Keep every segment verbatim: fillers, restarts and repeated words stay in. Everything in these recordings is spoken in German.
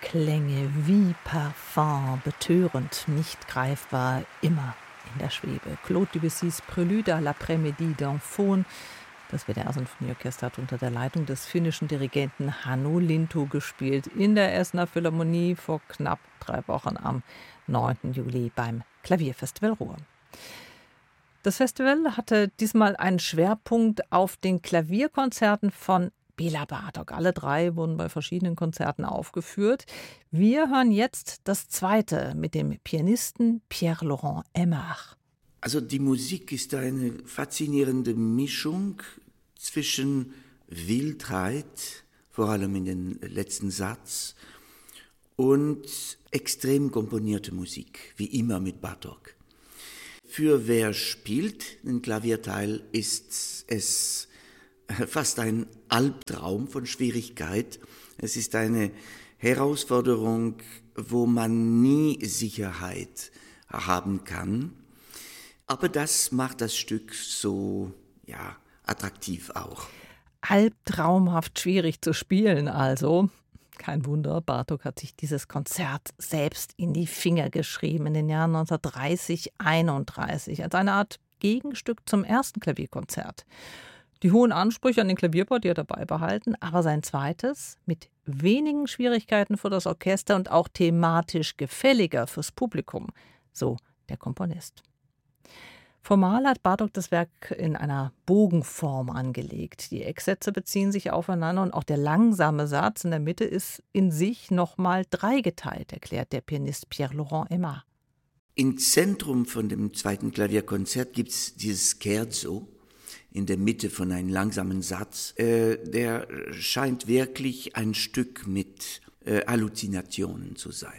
Klänge wie Parfum, betörend, nicht greifbar, immer in der Schwebe. Claude Debussys Prélude à l'après-midi d'Enfone. Das W D R-Sinfonieorchester hat unter der Leitung des finnischen Dirigenten Hannu Lintu gespielt in der Essener Philharmonie vor knapp drei Wochen am neunten Juli beim Klavierfestival Ruhr. Das Festival hatte diesmal einen Schwerpunkt auf den Klavierkonzerten von Béla Bartók. Alle drei wurden bei verschiedenen Konzerten aufgeführt. Wir hören jetzt das zweite mit dem Pianisten Pierre-Laurent Aimard. Also die Musik ist eine faszinierende Mischung zwischen Wildheit, vor allem in den letzten Satz, und extrem komponierte Musik, wie immer mit Bartók. Für wer spielt den Klavierteil, ist es fast ein Albtraum von Schwierigkeit. Es ist eine Herausforderung, wo man nie Sicherheit haben kann. Aber das macht das Stück so, ja, attraktiv auch. Albtraumhaft schwierig zu spielen also. Kein Wunder, Bartók hat sich dieses Konzert selbst in die Finger geschrieben in den Jahren neunzehnhundertdreißig, einunddreißig als eine Art Gegenstück zum ersten Klavierkonzert. Die hohen Ansprüche an den Klavierbau, die hat er beibehalten, aber sein zweites mit wenigen Schwierigkeiten für das Orchester und auch thematisch gefälliger fürs Publikum, so der Komponist. Formal hat Bartók das Werk in einer Bogenform angelegt. Die Ecksätze beziehen sich aufeinander und auch der langsame Satz in der Mitte ist in sich nochmal dreigeteilt, erklärt der Pianist Pierre-Laurent Aimard. Im Zentrum von dem zweiten Klavierkonzert gibt es dieses Scherzo in der Mitte von einem langsamen Satz. Äh, der scheint wirklich ein Stück mit äh, Halluzinationen zu sein.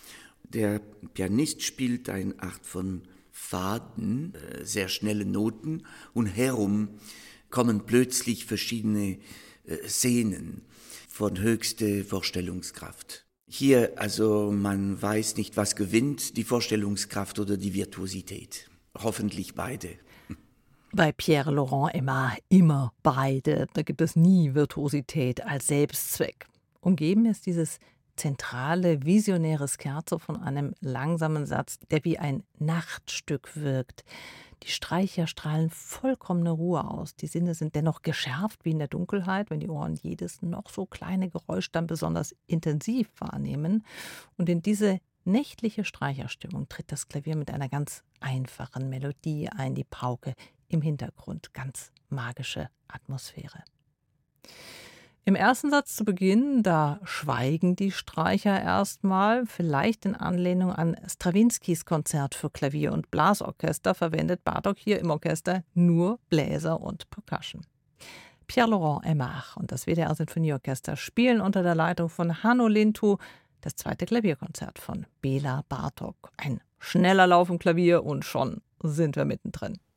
Der Pianist spielt eine Art von Faden, äh, sehr schnelle Noten und herum kommen plötzlich verschiedene äh, Szenen von höchster Vorstellungskraft. Hier also man weiß nicht, was gewinnt, die Vorstellungskraft oder die Virtuosität. Hoffentlich beide. Bei Pierre-Laurent Aimard immer beide. Da gibt es nie Virtuosität als Selbstzweck. Umgeben ist dieses zentrale, visionäre Scherzo von einem langsamen Satz, der wie ein Nachtstück wirkt. Die Streicher strahlen vollkommene Ruhe aus. Die Sinne sind dennoch geschärft wie in der Dunkelheit, wenn die Ohren jedes noch so kleine Geräusch dann besonders intensiv wahrnehmen. Und in diese nächtliche Streicherstimmung tritt das Klavier mit einer ganz einfachen Melodie ein, die Pauke im Hintergrund, ganz magische Atmosphäre. Im ersten Satz zu Beginn, da schweigen die Streicher erstmal, vielleicht in Anlehnung an Strawinskys Konzert für Klavier und Blasorchester, verwendet Bartók hier im Orchester nur Bläser und Percussion. Pierre-Laurent Aimard und das W D R-Sinfonieorchester spielen unter der Leitung von Hannu Lintu das zweite Klavierkonzert von Béla Bartók. Ein schneller Lauf im Klavier und schon sind wir mittendrin.